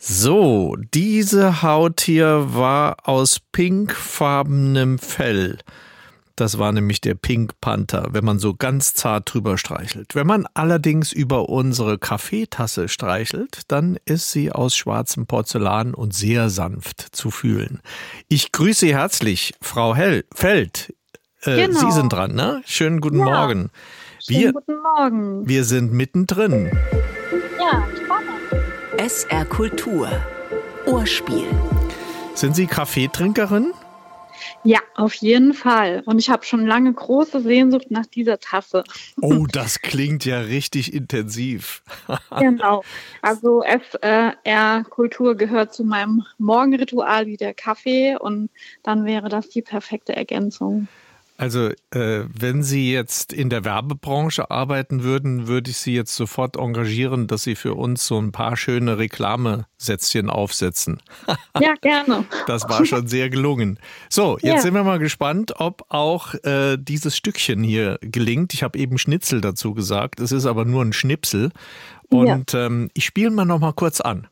So, diese Haut hier war aus pinkfarbenem Fell. Das war nämlich der Pink Panther, wenn man so ganz zart drüber streichelt. Wenn man allerdings über unsere Kaffeetasse streichelt, dann ist sie aus schwarzem Porzellan und sehr sanft zu fühlen. Ich grüße Sie herzlich, Frau Feld. Genau. Sie sind dran, ne? Schönen guten Morgen. Schönen guten Morgen. Wir sind mittendrin. Ja, spannend. SR Kultur. Ohrspiel. Sind Sie Kaffeetrinkerin? Ja, auf jeden Fall. Und ich habe schon lange große Sehnsucht nach dieser Tasse. Oh, das klingt ja richtig intensiv. Genau. Also SR-Kultur gehört zu meinem Morgenritual wie der Kaffee und dann wäre das die perfekte Ergänzung. Also wenn Sie jetzt in der Werbebranche arbeiten würden, würde ich Sie jetzt sofort engagieren, dass Sie für uns so ein paar schöne Reklamesätzchen aufsetzen. Ja, gerne. Das war schon sehr gelungen. So, jetzt sind wir mal gespannt, ob auch dieses Stückchen hier gelingt. Ich habe eben Schnitzel dazu gesagt, es ist aber nur ein Schnipsel. Und ich spiele mal noch mal kurz an.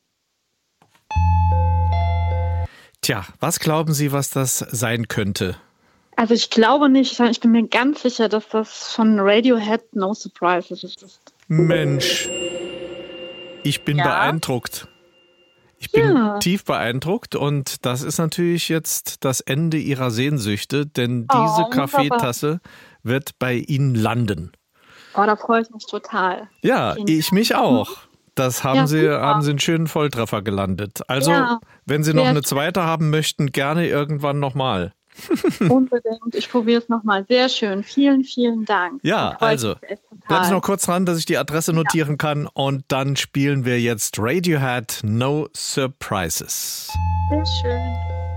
Tja, was glauben Sie, was das sein könnte? Also ich glaube nicht, ich bin mir ganz sicher, dass das von Radiohead No Surprises ist. Mensch, ich bin beeindruckt. Ich bin tief beeindruckt und das ist natürlich jetzt das Ende Ihrer Sehnsüchte, denn diese Kaffeetasse wird bei Ihnen landen. Oh, da freue ich mich total. Ja, ich mich auch. Das haben Sie einen schönen Volltreffer gelandet. Also, wenn Sie noch eine zweite haben möchten, gerne irgendwann nochmal. Unbedingt. Ich probiere es nochmal. Sehr schön. Vielen, vielen Dank. Ja, also bleiben Sie noch kurz dran, dass ich die Adresse notieren kann und dann spielen wir jetzt Radiohead No Surprises. Sehr schön.